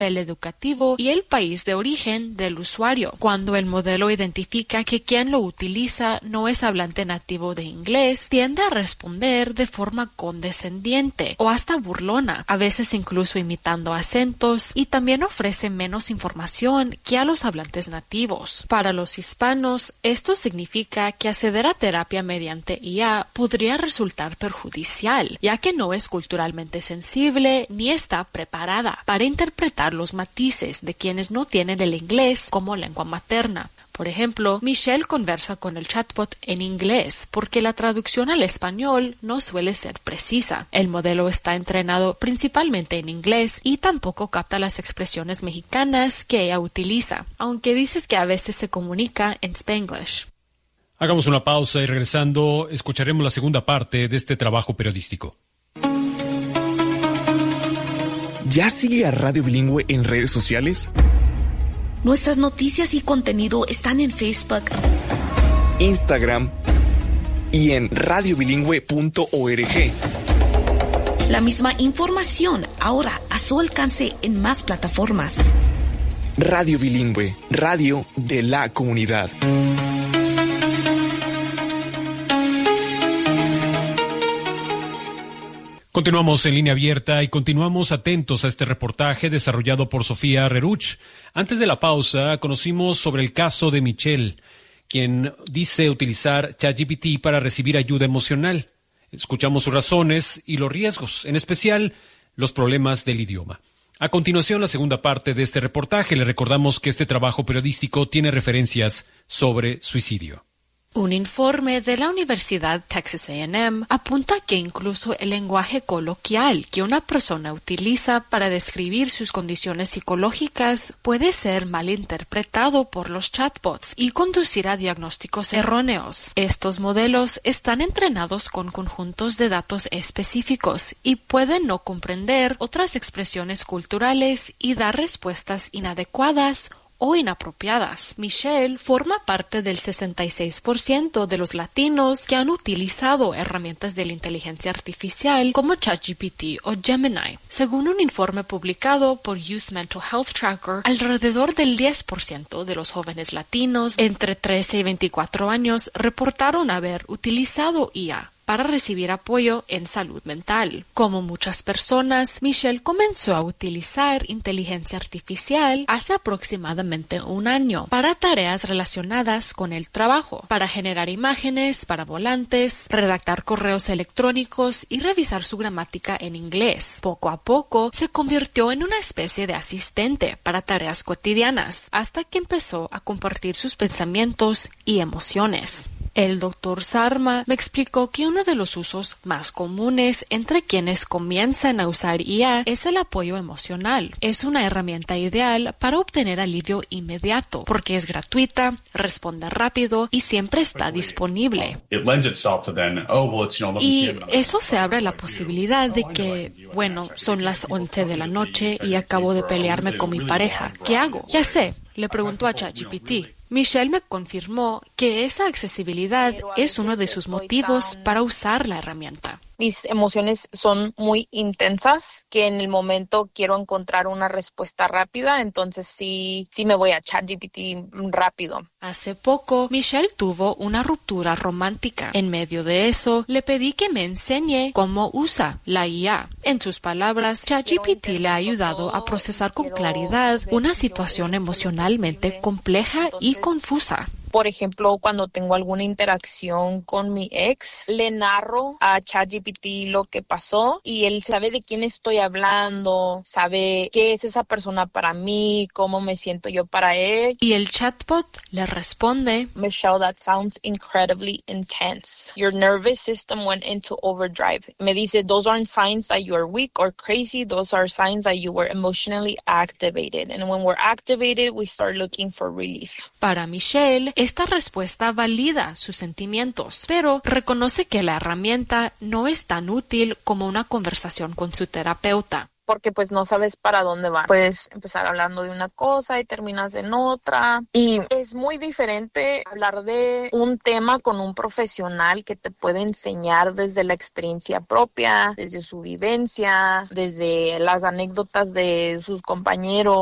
el educativo y el país de origen del usuario. Cuando el modelo identifica que quien lo utiliza no es hablante nativo de inglés, tiende a responder de forma condescendiente o hasta burlona, a veces incluso imitando acentos, y también ofrece menos información que a los hablantes nativos. Para los hispanos, esto significa que acceder a terapia mediante IA podría resultar perjudicial, ya que no es culturalmente sensible ni está preparada para interpretar los matices de quienes no tienen el inglés como lengua materna. Por ejemplo, Michelle conversa con el chatbot en inglés porque la traducción al español no suele ser precisa. El modelo está entrenado principalmente en inglés y tampoco capta las expresiones mexicanas que ella utiliza, aunque dices que a veces se comunica en Spanglish. Hagamos una pausa y regresando escucharemos la segunda parte de este trabajo periodístico. ¿Ya sigue a Radio Bilingüe en redes sociales? Nuestras noticias y contenido están en Facebook, Instagram y en radiobilingüe.org. La misma información ahora a su alcance en más plataformas. Radio Bilingüe, radio de la comunidad. Continuamos en línea abierta y continuamos atentos a este reportaje desarrollado por Sofía Reruch. Antes de la pausa, conocimos sobre el caso de Michelle, quien dice utilizar ChatGPT para recibir ayuda emocional. Escuchamos sus razones y los riesgos, en especial los problemas del idioma. A continuación, la segunda parte de este reportaje. Le recordamos que este trabajo periodístico tiene referencias sobre suicidio. Un informe de la Universidad Texas A&M apunta que incluso el lenguaje coloquial que una persona utiliza para describir sus condiciones psicológicas puede ser malinterpretado por los chatbots y conducir a diagnósticos erróneos. Estos modelos están entrenados con conjuntos de datos específicos y pueden no comprender otras expresiones culturales y dar respuestas inadecuadas o inapropiadas. Michelle forma parte del 66% de los latinos que han utilizado herramientas de la inteligencia artificial como ChatGPT o Gemini. Según un informe publicado por Youth Mental Health Tracker, alrededor del 10% de los jóvenes latinos entre 13 y 24 años reportaron haber utilizado IA para recibir apoyo en salud mental. Como muchas personas, Michelle comenzó a utilizar inteligencia artificial hace aproximadamente un año para tareas relacionadas con el trabajo, para generar imágenes para volantes, redactar correos electrónicos y revisar su gramática en inglés. Poco a poco se convirtió en una especie de asistente para tareas cotidianas, hasta que empezó a compartir sus pensamientos y emociones. El Dr. Sarma me explicó que uno de los usos más comunes entre quienes comienzan a usar IA es el apoyo emocional. Es una herramienta ideal para obtener alivio inmediato, porque es gratuita, responde rápido y siempre está disponible. Y eso se abre la posibilidad de que, son las 11 de la noche y acabo de pelearme con mi pareja. ¿Qué hago? Ya sé, le preguntó a ChatGPT. Michelle me confirmó que esa accesibilidad es uno de sus motivos para usar la herramienta. Mis emociones son muy intensas, que en el momento quiero encontrar una respuesta rápida, entonces sí me voy a ChatGPT rápido. Hace poco, Michelle tuvo una ruptura romántica. En medio de eso, le pedí que me enseñe cómo usa la IA. En sus palabras, ChatGPT le ha ayudado a procesar con claridad una situación emocionalmente compleja y confusa. Por ejemplo, cuando tengo alguna interacción con mi ex, le narro a ChatGPT lo que pasó y él sabe de quién estoy hablando, sabe qué es esa persona para mí, cómo me siento yo para él. Y el chatbot le responde: Michelle, that sounds incredibly intense. Your nervous system went into overdrive. Me dice, those aren't signs that you are weak or crazy. Those are signs that you were emotionally activated. And when we're activated, we start looking for relief. Para Michelle, esta respuesta valida sus sentimientos, pero reconoce que la herramienta no es tan útil como una conversación con su terapeuta. porque pues no sabes para dónde va. Puedes empezar hablando de una cosa y terminas en otra, y es muy diferente hablar de un tema con un profesional que te puede enseñar desde la experiencia propia, desde su vivencia, desde las anécdotas de sus compañeros.